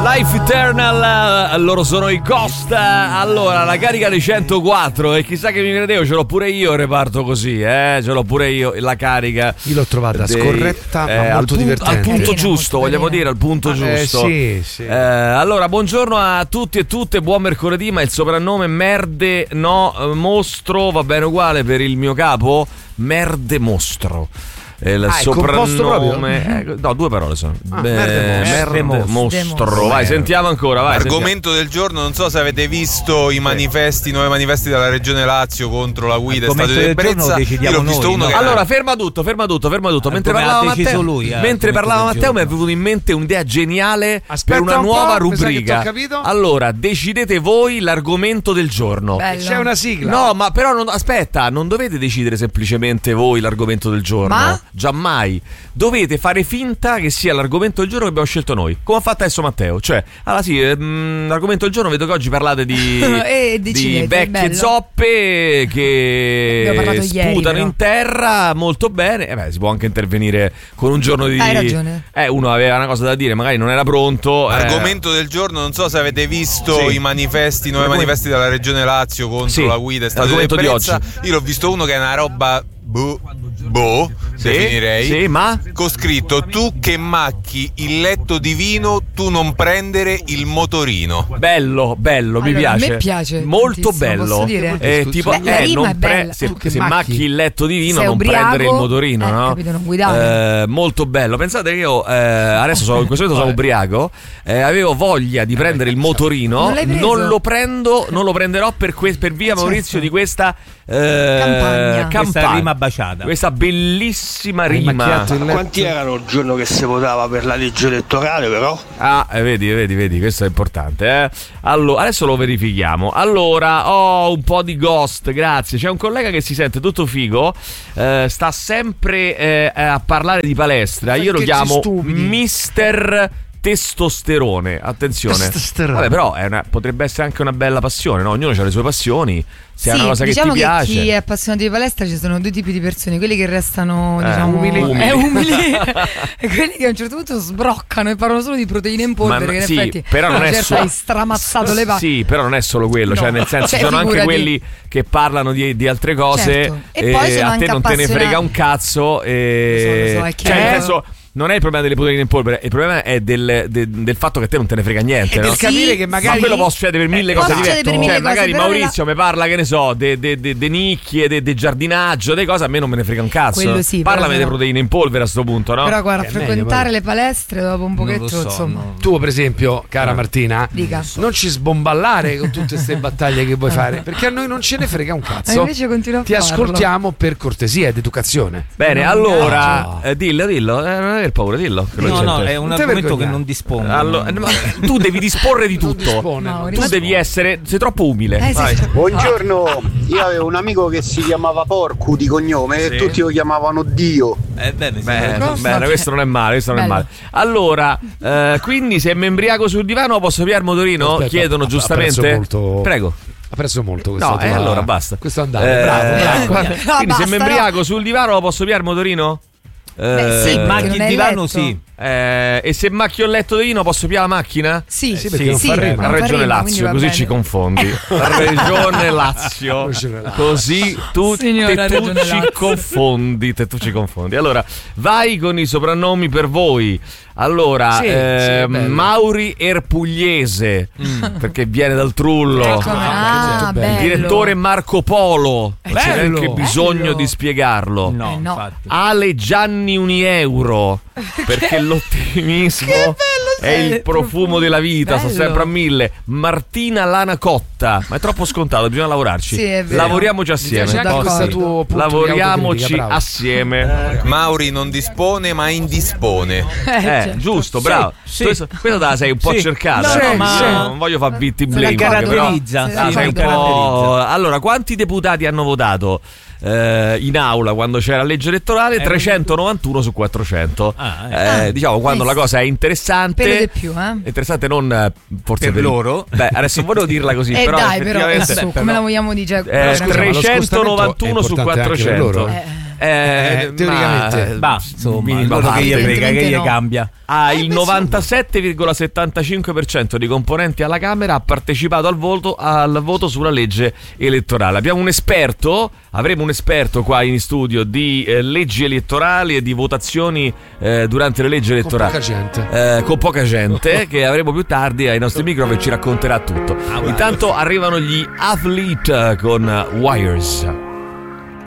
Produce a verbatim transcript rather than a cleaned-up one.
Life Eternal, loro sono i Ghost. Allora, la carica dei centoquattro, e chissà che mi credevo, ce l'ho pure io il reparto così, eh, ce l'ho pure io la carica. Io l'ho trovata dei, scorretta, eh, ma molto al divertente. Al punto carina, giusto, vogliamo carina. dire, al punto ah, giusto. Eh, sì, sì. Eh, allora, buongiorno a tutti e tutte, buon mercoledì, ma il soprannome Merde no Mostro va bene uguale per il mio capo? Merde Mostro. Il ah, soprannome eh, no, due parole sono ah, Beh, merde, merde mostro, mostro. mostro. Vai, sentiamo ancora, vai, argomento sentiamo. del giorno, non so se avete visto i manifesti, nuovi manifesti dalla regione Lazio contro la guida in stato di ebbrezza. Io l'ho visto noi, uno no? che allora ferma tutto, ferma tutto, ferma tutto. Mentre parlava Matteo, lui, eh, mentre parlava Matteo mi è venuto in mente un'idea geniale. Aspetta, per una un nuova rubrica. Allora, decidete voi l'argomento del giorno. Bello. C'è una sigla. No, ma però non, aspetta, non dovete decidere semplicemente voi l'argomento del giorno. Ma? Giammai. Dovete fare finta che sia l'argomento del giorno che abbiamo scelto noi, come ha fatto adesso Matteo. Cioè, allora sì, mh, l'argomento del giorno, vedo che oggi parlate di, eh, di vecchie zoppe che sputano ieri, in terra. Molto bene. Eh beh, si può anche intervenire con un giorno di... Hai ragione. Eh, uno aveva una cosa da dire, magari non era pronto. Argomento eh. del giorno, non so se avete visto sì. i manifesti, nuovi manifesti dalla regione Lazio contro sì. la guida in stato di ebbrezza. Io l'ho visto uno che è una roba... Boh, boh sì, definirei sì, ma con scritto: tu che macchi il letto divino, tu non prendere il motorino. Bello, bello, allora, mi piace. A me piace molto bello. Posso dire? Eh, tipo, Beh, eh, non pre- bella, se, eh. se macchi il letto divino, sei non ubriaco, prendere il motorino, eh, no? Capito, non guidare. Eh, molto bello. Pensate che io eh, adesso sono, in questo momento sono ubriaco, eh, avevo voglia di prendere il motorino, non, non lo prendo, non lo prenderò per, que- per via Maurizio certo. di questa eh, campagna. Questa rima baciata. Questa bellissima rima. Quanti erano il giorno che si votava per la legge elettorale, però? Ah, eh, vedi, vedi, vedi, questo è importante, eh. Allora, adesso lo verifichiamo. Allora, ho oh, un po' di ghost, grazie. C'è un collega che si sente tutto figo, eh, sta sempre eh, a parlare di palestra. Io lo chiamo mister testosterone, attenzione. Testosterone. Vabbè, però è una, potrebbe essere anche una bella passione, no? Ognuno ha le sue passioni. Se sì, è una cosa diciamo che ti piace. Chi è appassionato di palestra, ci sono due tipi di persone: quelli che restano eh, diciamo umili, umili. Eh, umili e quelli che a un certo punto sbroccano e parlano solo di proteine in polvere. Ma, che in sì, effetti però non è certo solo... hai stramazzato le palle. Sì, però non è solo quello, no. Cioè nel senso, cioè, ci sono figurati. anche quelli che parlano di, di altre cose, certo. E, e poi sono a anche te non te ne frega un cazzo e... lo so, lo so, è cioè nel senso, non è il problema delle proteine in polvere, il problema è del, del, del fatto che a te non te ne frega niente, e no? del capire sì, che magari ma quello può succedere per mille eh, cose diverse. Per mille cioè, cose, magari Maurizio la... mi parla, che ne so, de, de, de, de nicchie, de, de giardinaggio, de cose, a me non me ne frega un cazzo. Quello sì, parlami delle no. proteine in polvere a sto punto, no? Però guarda, è frequentare meglio, le palestre dopo un pochetto, so, insomma. no. Tu per esempio, cara no. Martina, Dica. non ci sbomballare con tutte queste battaglie che vuoi fare, perché a noi non ce ne frega un cazzo. Ma invece continua a Ti farlo. ascoltiamo per cortesia ed educazione. Bene, no, allora no. eh, dillo, dillo, eh, non aver paura, dillo. No, no, è un argomento che non dispone. Allora, ma tu devi disporre di tutto. No, tu devi essere, sei troppo umile. Eh, Vai. sì. Buongiorno, io avevo un amico che si chiamava Porcu di cognome sì. e tutti lo chiamavano Dio. Eh, bene, sì. Bene, Cosa? bene, questo non è male, questo non è Bello. male. Allora, eh, quindi se mi embriaco sul divano posso piare il motorino? Aspetta, Chiedono giustamente. Molto... Prego. Apprezzo molto questo. No, e eh, allora basta. Questo andare, eh, bravo, bravo. Guarda, No, quindi basta, se mi embriaco sul divano posso piare il motorino? Beh, sì, Eh, macchi il divano, letto. sì. Eh, e se macchio il letto di vino posso piare la macchina? Sì, Eh, sì, sì, perché non sì, fa rima. non fa Regione rima, Lazio, quindi va così bene. ci confondi. Regione Lazio, così tu, Signora te tu Regione ci Lazio. confondi, te tu ci confondi. Allora, vai con i soprannomi per voi. Allora, Sì, eh, sì, bello. Mauri Erpugliese, perché viene dal Trullo. Ecco, ah, bello. Il bello. direttore Marco Polo, non c'è bello, neanche bisogno bello. di spiegarlo. No, Eh, no. infatti. Ale Gianni Unieuro, perché l'ottimismo è il profumo della vita, sto Bello. sempre a mille. Martina Lana Cotta, ma è troppo scontato, bisogna lavorarci. Sì, è vero. Lavoriamoci assieme. C'è anche questo tuo punto di Lavoriamoci autocritica, bravo. assieme. Mauri non dispone ma indispone. Eh, certo. giusto, bravo. sì. Questo, questo te la sei un po' Sì. cercata. No, eh? ma- Io non voglio fare victim Se la blaming, però caratterizza, la sì, sei un sì, po'. Allora, quanti deputati hanno votato eh, in aula quando c'era la legge elettorale? trecentonovantuno su quattrocento. Ah, eh, Ah, diciamo, quando visto. la cosa è interessante, Per di più, eh? interessante non eh, forse Per loro. Beh, adesso non volevo dirla così, Eh però dai, però, effettivamente su, beh, come la vogliamo dire? eh, Cioè, trecentonovantuno su quattrocento. Eh. Eh, eh, teoricamente. Ma, insomma, minima quello che parte. gli frega, che gli no. cambia. Ha il novantasette virgola settantacinque per cento dei componenti alla Camera ha partecipato al voto, al voto sulla legge elettorale. Abbiamo un esperto, avremo un esperto qua in studio di eh, leggi elettorali e di votazioni eh, durante le leggi elettorali. Con poca gente. Eh, con poca gente, che avremo più tardi ai nostri microfoni e ci racconterà tutto. Intanto arrivano gli Athlete con Wires.